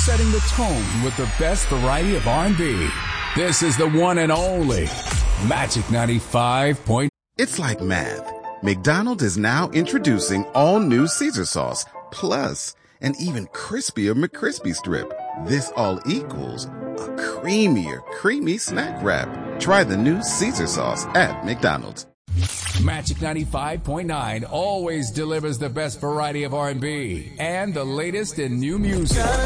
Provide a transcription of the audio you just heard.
setting the tone with the best variety of R&B. This is the one and only Magic 95. It's like math. McDonald's is now introducing all new Caesar sauce, plus an even crispier McCrispy strip. This all equals a creamier, creamy snack wrap. Try the new Caesar sauce at McDonald's. Magic 95.9 always delivers the best variety of R&B and the latest in new music.